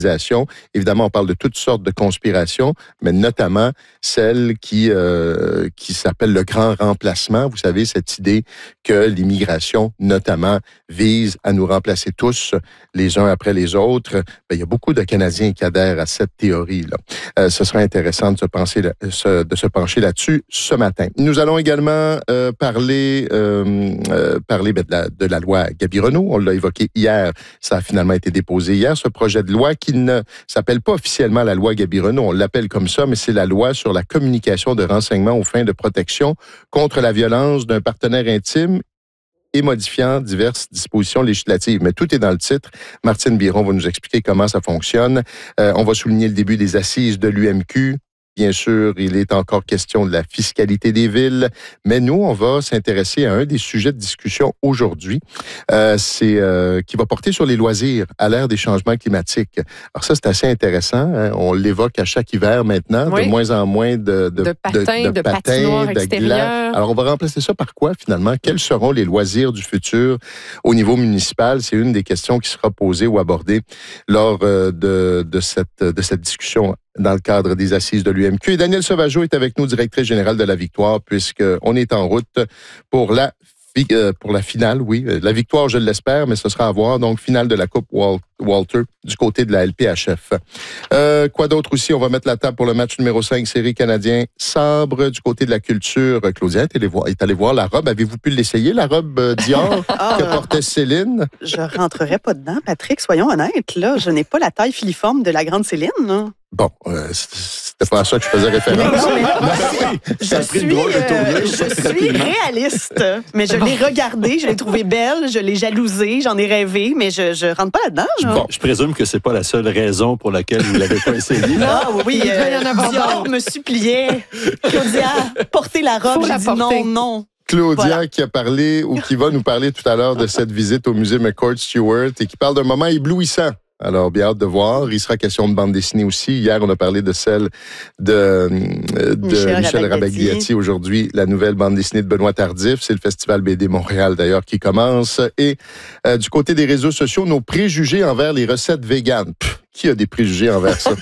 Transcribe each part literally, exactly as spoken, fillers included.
Évidemment, on parle de toutes sortes de conspirations, mais notamment celle qui euh, qui s'appelle le grand remplacement. Vous savez, cette idée que l'immigration, notamment, vise à nous remplacer tous les uns après les autres. Ben, il y a beaucoup de Canadiens qui adhèrent à cette théorie-là. Euh, ce sera intéressant de se, penser, de se pencher là-dessus ce matin. Nous allons également euh, parler, euh, euh, parler ben, de, la, de la loi Gaby-Renault. On l'a évoqué hier. Ça a finalement été déposé hier, ce projet de loi qui ne s'appelle pas officiellement la loi Gaby-Renault, on l'appelle comme ça, mais c'est la loi sur la communication de renseignements aux fins de protection contre la violence d'un partenaire intime et modifiant diverses dispositions législatives. Mais tout est dans le titre. Martine Biron va nous expliquer comment ça fonctionne. Euh, on va souligner le début des assises de l'U M Q. Bien sûr, il est encore question de la fiscalité des villes, mais nous, on va s'intéresser à un des sujets de discussion aujourd'hui, euh, c'est euh, qui va porter sur les loisirs à l'ère des changements climatiques. Alors ça, c'est assez intéressant. Hein? On l'évoque à chaque hiver maintenant, oui. de moins en moins de, de, de patins, de, de, de, patins, de glace. Alors, on va remplacer ça par quoi, finalement? Quels seront les loisirs du futur au niveau municipal? C'est une des questions qui sera posée ou abordée lors euh, de, de, cette, de cette discussion dans le cadre des assises de l'U M Q. Et Danielle Sauvageau est avec nous, directrice générale de la Victoire, puisqu'on est en route pour la, euh, pour la finale, oui. La Victoire, je l'espère, mais ce sera à voir. Donc, finale de la Coupe Walter du côté de la L P H F. Euh, quoi d'autre aussi? On va mettre la table pour le match numéro cinq, série canadien Sabre. Du côté de la culture, Claudia est allée voir, est allée voir la robe. Avez-vous pu l'essayer, la robe Dior ah, que portait Céline? Je rentrerai pas dedans, Patrick. Soyons honnêtes, là. Je n'ai pas la taille filiforme de la grande Céline, là. Bon, euh, c'était pas à ça que je faisais référence. Mais non, mais non, je, je, suis, euh, je suis réaliste, mais je l'ai regardée, je l'ai trouvée belle, je l'ai jalousée, j'en ai rêvé, mais je, je rentre pas là-dedans. Là. Bon, je présume que c'est pas la seule raison pour laquelle vous l'avez pas essayé. Ah oui, euh, Dior me suppliait. Claudia, portez la robe. J'ai dit non, non. Claudia Voilà. qui a parlé ou qui va nous parler tout à l'heure de cette visite au musée McCord Stewart et qui parle d'un moment éblouissant. Alors, bien hâte de voir. Il sera question de bande dessinée aussi. Hier, on a parlé de celle de, de Michel, Michel Rabagliati. Aujourd'hui, la nouvelle bande dessinée de Benoît Tardif. C'est le Festival B D Montréal, d'ailleurs, qui commence. Et euh, du côté des réseaux sociaux, nos préjugés envers les recettes véganes. Pff, qui a des préjugés envers ça?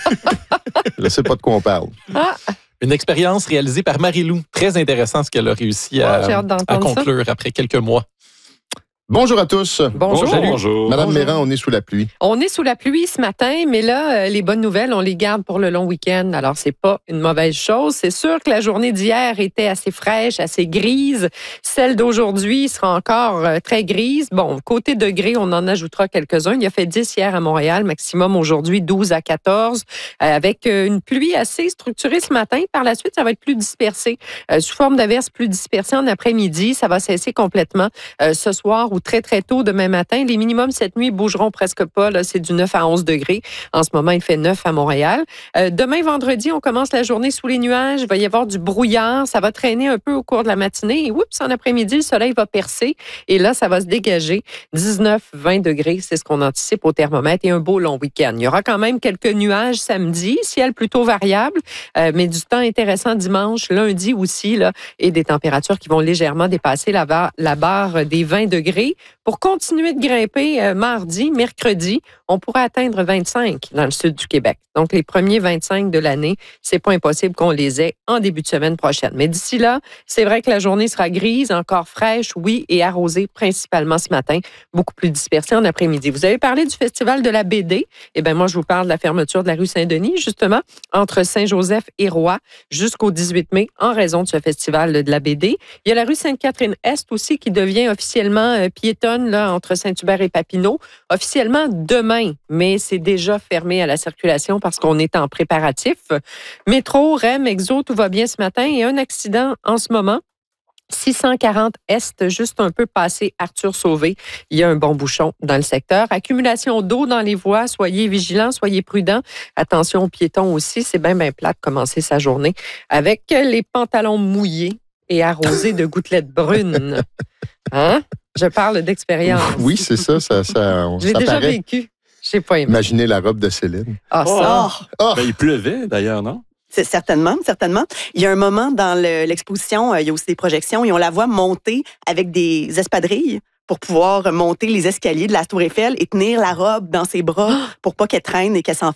Je ne sais pas de quoi on parle. Ah. Une expérience réalisée par Marie-Lou. Très intéressant ce qu'elle a réussi à, ouais, à conclure ça. Après quelques mois. Bonjour à tous. Bonjour. Bonjour. Bonjour. Madame Bonjour. Méran, on est sous la pluie. On est sous la pluie ce matin, mais là, euh, les bonnes nouvelles, on les garde pour le long week-end. Alors, c'est pas une mauvaise chose. C'est sûr que la journée d'hier était assez fraîche, assez grise. Celle d'aujourd'hui sera encore euh, très grise. Bon, côté degrés, on en ajoutera quelques-uns. Il a fait dix hier à Montréal, maximum aujourd'hui douze à quatorze, euh, avec euh, une pluie assez structurée ce matin. Par la suite, ça va être plus dispersé, euh, sous forme d'averses plus dispersées en après-midi. Ça va cesser complètement euh, ce soir ou très, très tôt demain matin. Les minimums cette nuit bougeront presque pas. Là, c'est du neuf à onze degrés. En ce moment, il fait neuf à Montréal. Euh, demain, vendredi, on commence la journée sous les nuages. Il va y avoir du brouillard. Ça va traîner un peu au cours de la matinée. Et oups, en après-midi, le soleil va percer. Et là, ça va se dégager. dix-neuf à vingt degrés, c'est ce qu'on anticipe au thermomètre. Et un beau long week-end. Il y aura quand même quelques nuages samedi. Ciel plutôt variable, euh, mais du temps intéressant dimanche, lundi aussi, là, et des températures qui vont légèrement dépasser la, bar- la barre des vingt degrés. Pour continuer de grimper euh, mardi, mercredi, on pourrait atteindre vingt-cinq dans le sud du Québec. Donc, les premiers vingt-cinq de l'année, c'est pas impossible qu'on les ait en début de semaine prochaine. Mais d'ici là, c'est vrai que la journée sera grise, encore fraîche, oui, et arrosée principalement ce matin, beaucoup plus dispersée en après-midi. Vous avez parlé du Festival de la B D. Eh bien, moi, je vous parle de la fermeture de la rue Saint-Denis, justement, entre Saint-Joseph et Roy, jusqu'au dix-huit mai, en raison de ce festival de la B D. Il y a la rue Sainte-Catherine-Est aussi qui devient officiellement euh, piétonne là, entre Saint-Hubert et Papineau, officiellement demain, mais c'est déjà fermé à la circulation parce qu'on est en préparatif. Métro, R E M, Exo, tout va bien ce matin et un accident en ce moment. six cent quarante Est, juste un peu passé Arthur Sauvé. Il y a un bon bouchon dans le secteur. Accumulation d'eau dans les voies. Soyez vigilants, soyez prudents. Attention aux piétons aussi. C'est bien, bien plat de commencer sa journée avec les pantalons mouillés et arrosés de gouttelettes brunes. Hein? Je parle d'expérience. Oui, c'est ça. ça, ça on, J'ai ça déjà paraît. vécu. Je n'ai pas aimé. Imaginez la robe de Céline. Ah, ça. Oh. Oh. Ben, il pleuvait, d'ailleurs, non? C'est certainement, certainement. Il y a un moment dans le, l'exposition, euh, il y a aussi des projections, et on la voit monter avec des espadrilles pour pouvoir monter les escaliers de la Tour Eiffel et tenir la robe dans ses bras pour pas qu'elle traîne et qu'elle s'enfonce